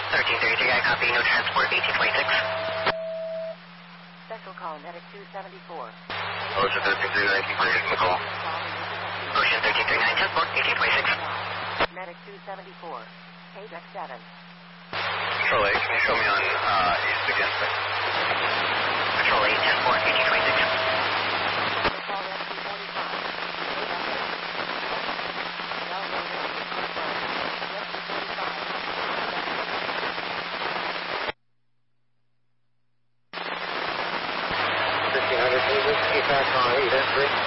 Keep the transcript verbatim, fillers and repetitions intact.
thirteen thirty-three, I copy. No transport, eighteen twenty-six. Special call, Medic two seventy-four. Ocean thirteen three nine, keep on the call. Ocean thirteen three nine, transport, eighteen twenty-six. Medic two seventy-four. Page X seven. Control eight, can you show me on uh, east again, please? Control eight, transport, eighteen twenty-six. Call S two forty-five. fifteen hundred, please. Keep back on eight, that's three.